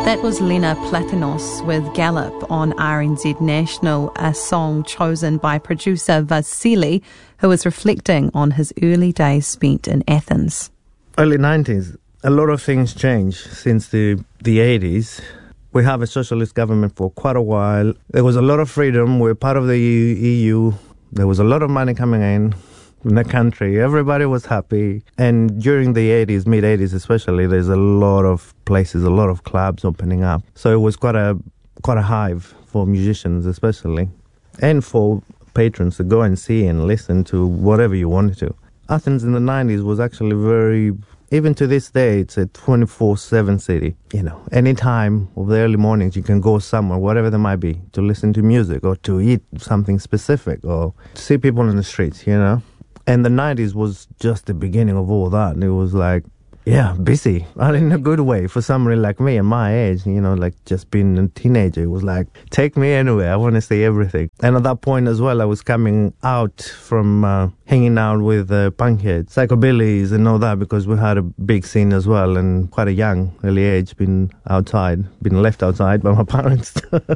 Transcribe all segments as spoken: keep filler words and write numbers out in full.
That was Lena Platanos with Gallop on R N Z National, a song chosen by producer Vasily, who was reflecting on his early days spent in Athens. Early nineties, a lot of things changed since the, the eighties. We have a socialist government for quite a while. There was a lot of freedom. We're part of the E U. There was a lot of money coming in. In the country, everybody was happy. And during the eighties, mid-eighties especially, there's a lot of places, a lot of clubs opening up. So it was quite a quite a hive for musicians especially, and for patrons to go and see and listen to whatever you wanted to. Athens in the nineties was actually very, even to this day, it's a twenty-four seven city. You know, any time of the early mornings, you can go somewhere, whatever there might be, to listen to music or to eat something specific or see people in the streets, you know. And the nineties was just the beginning of all that. And it was like, yeah, busy, but in a good way for somebody like me at my age, you know, like just being a teenager. It was like, take me anywhere. I want to see everything. And at that point as well, I was coming out from uh, hanging out with uh, punkheads, psychobillies and all that, because we had a big scene as well, and quite a young, early age, been outside, been left outside by my parents.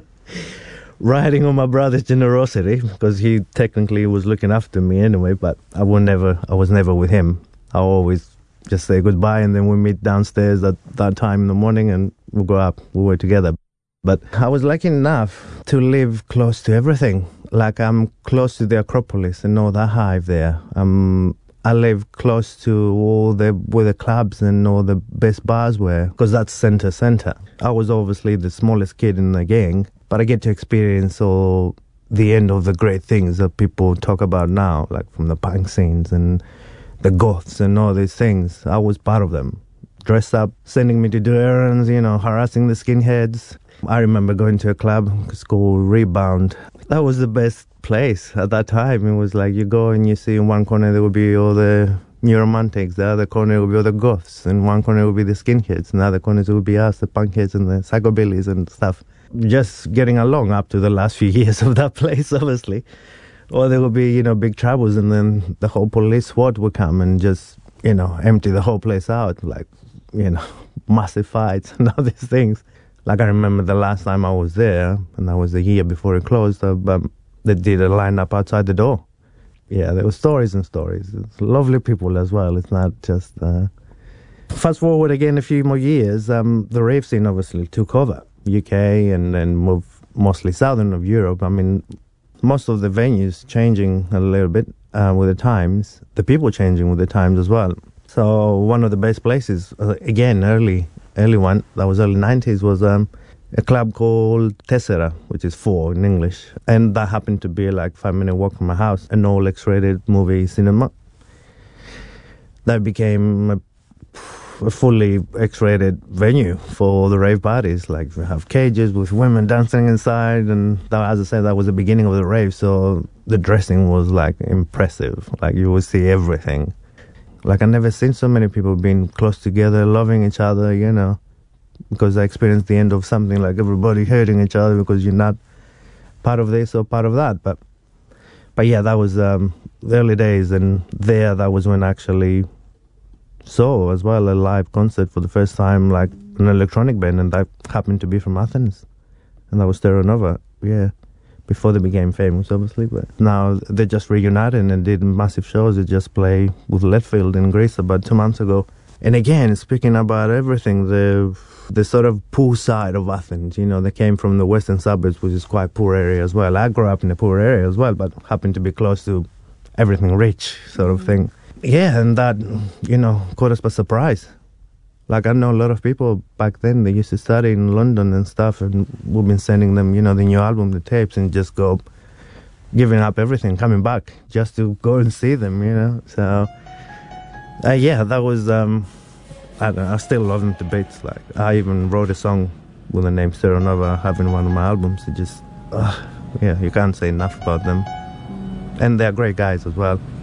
Riding on my brother's generosity, because he technically was looking after me anyway, but I would never, I was never with him. I always just say goodbye, and then we meet downstairs at that time in the morning, and we'll go up. We were together. But I was lucky enough to live close to everything. Like, I'm close to the Acropolis and all that hive there. Um, I live close to all the where the clubs and all the best bars were, because that's center center. I was obviously the smallest kid in the gang, but I get to experience all the end of the great things that people talk about now, like from the punk scenes and the goths and all these things. I was part of them. Dressed up, sending me to do errands, you know, harassing the skinheads. I remember going to a club called Rebound. That was the best place at that time. It was like you go and you see in one corner there would be all the new romantics, the other corner would be all the goths, in one corner would be the skinheads, and the other corners would be us, the punkheads and the psychobillies and stuff. Just getting along up to the last few years of that place, obviously. Or there would be, you know, big troubles, and then the whole police SWAT would come and just, you know, empty the whole place out, like, you know, massive fights and all these things. Like, I remember the last time I was there, and that was the year before it closed, uh, um, they did a line-up outside the door. Yeah, there were stories and stories. It's lovely people as well. It's not just... Uh... Fast forward again a few more years, um, the rave scene obviously took over. U K and then moved mostly southern of Europe. I mean, most of the venues changing a little bit uh, with the times. The people changing with the times as well. So one of the best places, uh, again, early early one, that was early nineties, was um, a club called Tessera, which is four in English. And that happened to be like five minute walk from my house, an all X-rated movie cinema. That became a, a fully X-rated venue for all the rave parties. Like, we have cages with women dancing inside, and that, as I said, that was the beginning of the rave, so the dressing was like impressive. Like, you would see everything. Like, I've never seen so many people being close together, loving each other, you know, because I experienced the end of something like everybody hurting each other because you're not part of this or part of that. But, but yeah, that was um, the early days, and there, that was when I actually saw as well a live concert for the first time, like an electronic band, and that happened to be from Athens, and that was Terra Nova, yeah. Before they became famous, obviously, but now they just reunited and did massive shows. They just play with Leadfield in Greece about two months ago. And again, speaking about everything, the the sort of poor side of Athens, you know, they came from the western suburbs, which is quite poor area as well. I grew up in a poor area as well, but happened to be close to everything rich sort of thing. Yeah, and that, you know, caught us by surprise. Like, I know a lot of people back then, they used to study in London and stuff, and we've been sending them, you know, the new album, the tapes, and just go giving up everything, coming back, just to go and see them, you know. So, uh, yeah, that was, um, I don't know, I still love them to bits. Like, I even wrote a song with the name Terra Nova, having one of my albums. It just, uh, yeah, you can't say enough about them. And they're great guys as well.